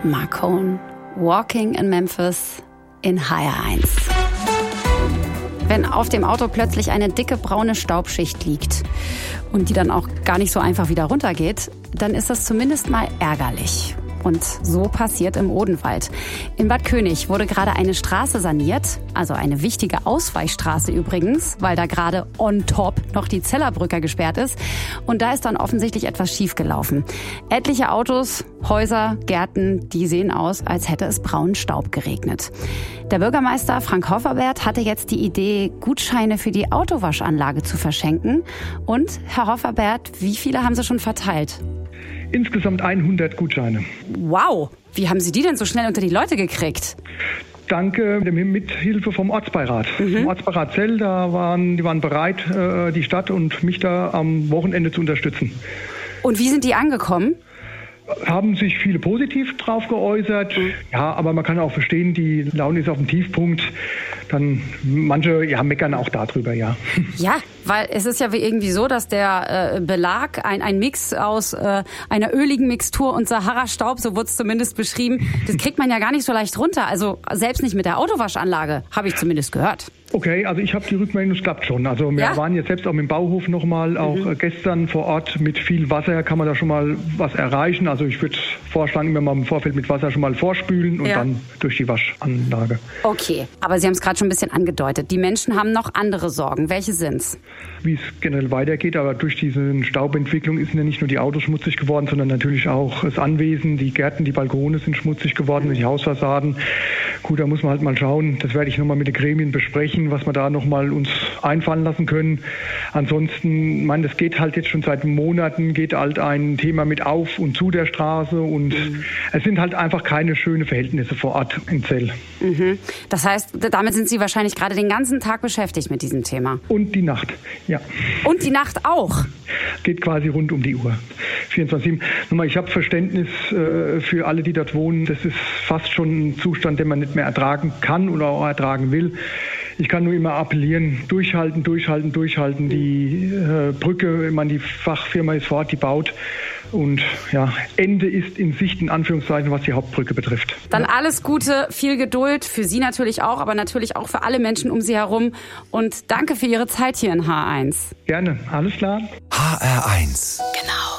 Marcone, Walking in Memphis in HR1. Wenn auf dem Auto plötzlich eine dicke braune Staubschicht liegt und die dann auch gar nicht so einfach wieder runtergeht, dann ist das zumindest mal ärgerlich. Und so passiert im Odenwald. In Bad König wurde gerade eine Straße saniert, also eine wichtige Ausweichstraße übrigens, weil da gerade on top noch die Zellerbrücke gesperrt ist. Und da ist dann offensichtlich etwas schiefgelaufen. Etliche Autos, Häuser, Gärten, die sehen aus, als hätte es braunen Staub geregnet. Der Bürgermeister Frank Hofferbert hatte jetzt die Idee, Gutscheine für die Autowaschanlage zu verschenken. Und, Herr Hofferbert, wie viele haben Sie schon verteilt? Insgesamt 100 Gutscheine. Wow, wie haben Sie die denn so schnell unter die Leute gekriegt? Danke der Mithilfe vom Ortsbeirat. Vom Ortsbeirat Zell, die waren bereit, die Stadt und mich da am Wochenende zu unterstützen. Und wie sind die angekommen? Haben sich viele positiv drauf geäußert. Ja, aber man kann auch verstehen, die Laune ist auf dem Tiefpunkt. Dann manche meckern auch darüber, ja. Ja, weil es ist ja irgendwie so, dass der Belag, ein Mix aus einer öligen Mixtur und Sahara-Staub, so wurde es zumindest beschrieben, das kriegt man ja gar nicht so leicht runter. Also selbst nicht mit der Autowaschanlage, habe ich zumindest gehört. Okay, also ich habe die Rückmeldung, es klappt schon. Also wir waren jetzt selbst auch im Bauhof nochmal, auch gestern vor Ort mit viel Wasser kann man da schon mal was erreichen. Also ich würde vorschlagen, immer mal im Vorfeld mit Wasser schon mal vorspülen und dann durch die Waschanlage. Okay, aber Sie haben es gerade schon ein bisschen angedeutet. Die Menschen haben noch andere Sorgen. Welche sind's? Wie es generell weitergeht, aber durch diese Staubentwicklung sind ja nicht nur die Autos schmutzig geworden, sondern natürlich auch das Anwesen, die Gärten, die Balkone sind schmutzig geworden, die Hausfassaden. Gut, da muss man halt mal schauen, das werde ich nochmal mit den Gremien besprechen, was wir da nochmal uns einfallen lassen können. Ansonsten, das geht halt jetzt schon seit Monaten, geht halt ein Thema mit auf und zu der Straße und es sind halt einfach keine schönen Verhältnisse vor Ort in Zell. Das heißt, damit sind Sie wahrscheinlich gerade den ganzen Tag beschäftigt mit diesem Thema. Und die Nacht, ja. Und die Nacht auch? Geht quasi rund um die Uhr. 24/7. Nochmal, ich habe Verständnis für alle, die dort wohnen. Das ist fast schon ein Zustand, den man nicht mehr ertragen kann oder auch ertragen will. Ich kann nur immer appellieren, durchhalten. Die Brücke, die Fachfirma ist vor Ort, die baut. Und Ende ist in Sicht, in Anführungszeichen, was die Hauptbrücke betrifft. Dann alles Gute, viel Geduld, für Sie natürlich auch, aber natürlich auch für alle Menschen um Sie herum. Und danke für Ihre Zeit hier in HR1. Gerne, alles klar. HR1. Genau.